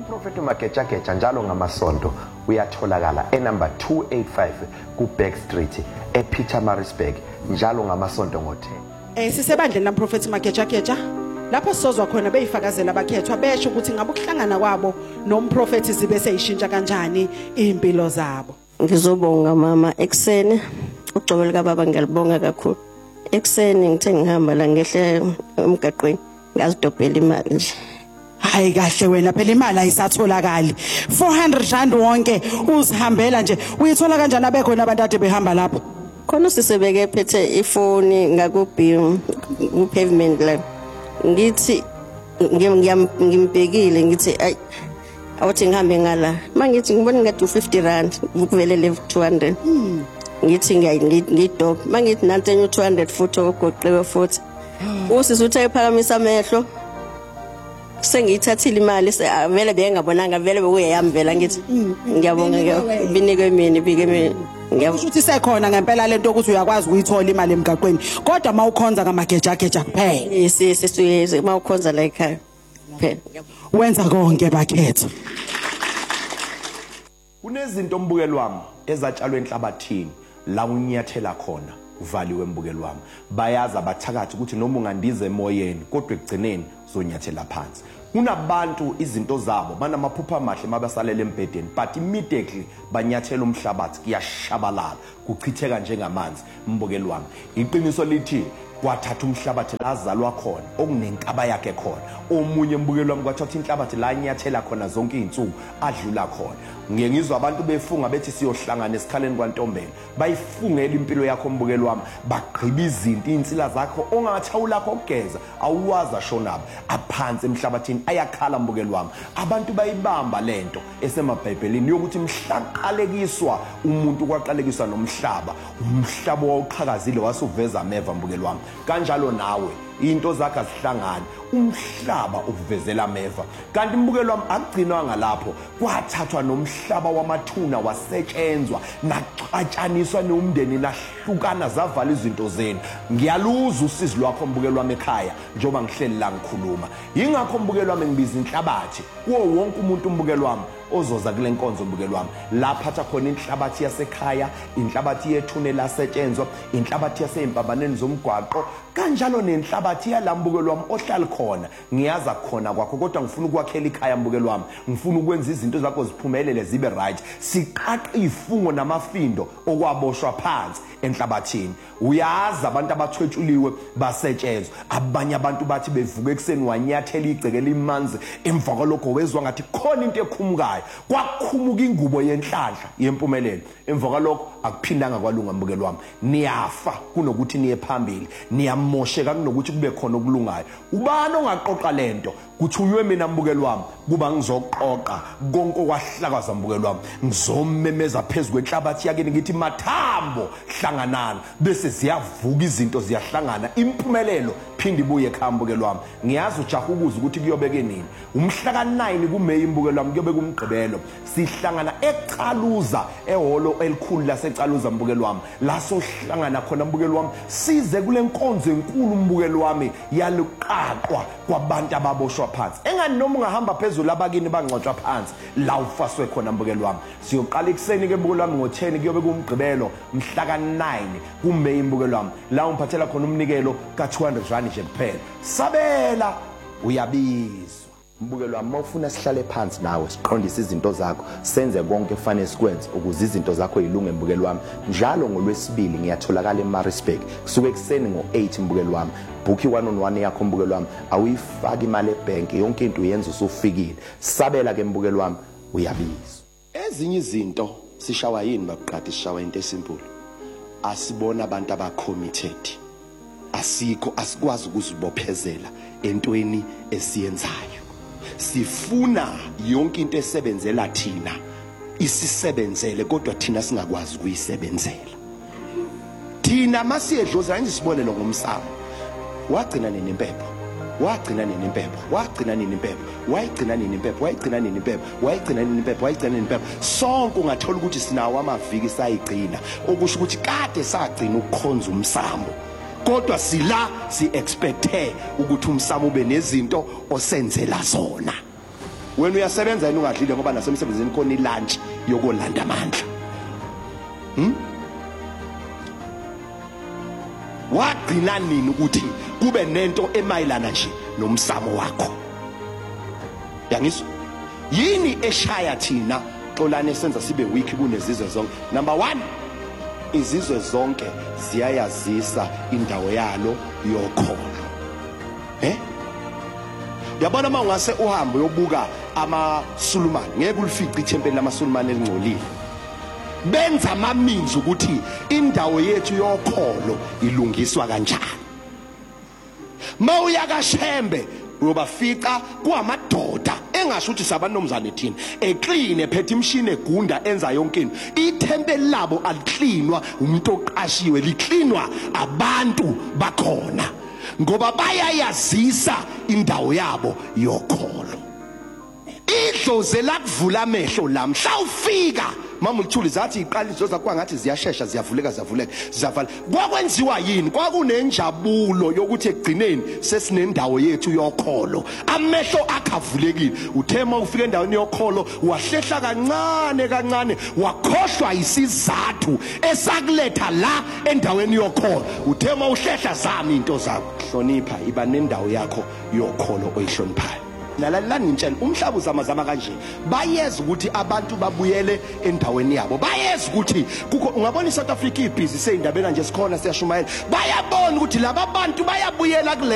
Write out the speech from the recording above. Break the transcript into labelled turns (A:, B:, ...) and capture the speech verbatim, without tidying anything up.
A: Umprofeti uMagejageja njalo ngamasonto uyatholakala enumber two eighty-five ku Back Street ePietermaritzburg njalo ngamasonto ngo ten.
B: Eh sisebandleni laMprofeti uMagejageja lapho sizozwa khona beyifakazela abakhethwa besho ukuthi ngabe ukuhlangana kwabo nomprofeti zibe seyishintsha kanjani impilo zabo.
C: Ngizobonga mama ekseni uGcobelo kaBaba ngiyalibonga kakhulu. Ekseni ngithe ngihamba la ngehle emgaqweni ngazidobhela imali nje.
B: Hayi kahle wena phela imali ayisatholakali. four hundred rand wonke uzihambela nje. Uyithola kanjani abekhona abantu ade behamba lapho?
C: Khona sisebeke phethe ifoni ngakubhim ku pavement la. Ngithi ngimbhekile ngithi ay awuthi ngihambe ngala. Mangithi ngibona ngathi fifty rand ukuvelele two hundred. Ngithi ngiyidop. Mangithi nantenye two hundred futhi ogoqewe futhi. Usizutha ephakamisa amehlo. Sengiyithathile imali vele bengabonanga vele bekuyeyamvela ngithi ngiyabonga binikwe mina bike mina
B: ngiyabona ukuthi sekhona ngempela lento ukuthi uyakwazi ukuyithola imali emgaqweni kodwa mawukhonza ngamagejageja kuphela.
C: Yes sesiyeze mawukhonza la ekhaya kuphela
B: wenza konke bakhetha.
A: Kunezinto ombukelo wami ezatshalwe enhlabathini la unyathela khona uvaliwe embukelo wami. Bayaza bathakathi ukuthi noma ungandize emoyeni kodwa ekugcineni zonyathela phansi. Kunabantu izinto zabo banamaphupha amahle mabasalela embedeni but immediately banyathela umhlabathi kuyashabalala kuchitheka njengamanzi mbukelo wami. Iqiniso lithi kwathatha umhlabathi lazalwa khona okunenkaba yakhe khona omunye mbukelo wami kwathatha inhlabathi la nyathela khona zonke izinsuku adlula khona. Ngiye ngizwa abantu befunga bethi siyohlangana esikhaleni kwaNtombela bayifungela impilo yakho mbukelo wami bagqiba izinto insila zakho ongathawula kokugeza awuwaza shonaba aphansi emhlabathini ayakhala mbukelo wami. Abantu bayibamba lento esemabhayibhelini yokuthi mhlaqalekiswa umuntu kwaqalekiswa nomhlaba umhlaba wawuqhakazile wasuveza ameva mbukelo wami. Kanjalo nawe into zakhe azihlangane umhlaba uvuvezela ameva. Kanti mbukelo wami akugcinwanga lapho kwathathwa nomhlaba wamathuna wasetshenzwa naxatshaniswa nomndeni lahlukana zavala izinto zenu. Ngiyaluza usizi lwakho mbukelo wami ekhaya njoba ngihleli la ngikhuluma. Yingakho mbukelo wami ngibiza inhlabathi kuwo wonke umuntu mbukelo wami ozoza kule nkonzo mbukelo wami laphatha khona inhlabathi yasekhaya inhlabathi yethune lasetshenzwa inhlabathi yasempambaneni zomgwaqo kanjalo nenhlabathi yalambukelo wami ohlala khona. Ngiyaza khona kwakho kodwa ngifuna ukwakhela ikhaya mbukelo wami ngifuna ukwenza izinto zakho ziphumelele zibe right. Siqaqa ifungo namafindo okwaboshwa phansi enhlabathini. Uyazi abantu abathwetshuliwe basetshenzwa abanye abantu bathi bevuka ekseni wanyathela igcekela imanzi emva kwalokho wezwa ngathi khona into ekhumukayo kwakhumuka ingubo yenhlanhla yempumelelo emva kwalokho akuphindanga kwalunga mbukelo wami. Niyafa kunokuthi niye phambili niyamosheka kunokuthi kube khona okulungayo. Ubani ongaqoqa lento kuthunywe mina mbukelo wami kuba ngizoqoqa konke okwahlakaza mbukelo wami ngizomemeza phezulu kwenhlabathi yakini ngithi mathambo hlanganana bese ziyavuka izinto ziyahlangana impumelelo phinde ibuye ekhaya mbukelo wami. Ngiyazi ujaha ukuza ukuthi kuyobeke nini umhla ka nine kuMeyi mbukelo wami kuyobe kumgqibelo sihlangana eCaluza ehholo elikhulu laseCaluza mbukelo wami la sohlangana khona mbukelo wami size kule nkonzo enkulu mbukelo wami yaluqaqwa kwabantu ababoshwa phansi engani noma ungahamba phezulu abakini bangcotshwa phansi la ufaswe khona mbukelo wami. Siyoqala ekseni ke mbukelo wami ngo ten kuyobe kumgqibelo mhla ka nine kuMeyi mbukelo wami la umphathela khona umnikelo ka two hundred rand nje kuphela. Sabela uyabizwa mbukelo wami mawufuna sihlale phansi nawe siqondise izinto zakho senze konke kufanele sikwenze ukuze izinto zakho yilunge mbukelo wami. Njalo ngolwesibili ngiyatholakala eMaritzburg kusuka ekseni ngo eight mbukelo wami. Book one on one yakho mbukelo wami awuyifaki imali ebank yonke into uyenza usufikile. Sabela ke mbukelo wami uyabizwa. Ezinye izinto sishawa yini babuqadi sishawa into esimple. Asibona abantu abacommitted. Asikho asikwazi ukuzibophezela entweni esiyenzayo. Sifuna yonke into esebenzela thina isisebenzele kodwa thina singakwazi ukuyisebenzela. Thina masiyedloza nje sibonelo ngomsamo. Wagcina nini impepho? Wagcina nini impepho? Wagcina nini impepho? Wayigcina nini impepho? Wayigcina nini impepho? Wayigcina nini impepho? Wayigcina nini impepho? Sonke ungathola ukuthi sinawo amaviki sayigcina okusho ukuthi kade sagcina ukukhonza umsamo. Kodwa sila si expecte ukuthi umsamo ube nezinto osenzela zona. wena uyasebenza yini ungadlile ngoba nasemsebenzini khona ilunch yokulanda amandla? Hmm? Wagcina nini ukuthi kube nento emayilana nje nomsamo wakho? Yangizwa? Yini eshaya thina xolane senza sibe weak kunezizwe zonke? Number one, izizwe zonke ziyayazisa indawo yalo yokholo. Eh? Yabona mawungase uhambe uyobuka amaSulumane, ngeke ulifice ithempeli lamaSulumane elingcolile. Benza amaminzi ukuthi indawo yethu yokholo ilungiswa kanjani. Mawuya kaShembe uyobafica kuamadoda engasho ukuthi sabanomzane thina eclean ephethe imshini egunda enza yonke into. Ithempeli labo aliklinwa umuntu oqashiwe, liklinwa abantu bakhona ngoba bayayazisa indawo yabo yokholo. Idlozi lakuvula amehlo la mhla ufika mama uthuli zathi iqaliso zakwa ngathi ziyashesha ziyavuleka ziyavuleka ziyavala. Kwakwenziwa yini? Kwakunenjabulo yokuthi egcineni sesinendawo yethu yokholo, amehlo akhavulekile. Uthema ufika endaweni yokholo wahlehla kancane kancane wakhohlwa isizathu esakuletha la endaweni yokholo. Uthema uhlehla zami into zakho. Hlonipha, iba nendawo yakho yokholo oyihloniphayo. Nalalani ngitshela umhlaba uzamazama kanje, bayeza ukuthi abantu babuyele endaweni yabo, bayeza ukuthi kuko ungabona iSouth Africa ibhizi seyindabena nje sikhona siyashumayela, bayabona ukuthi laba bantu bayabuyela kule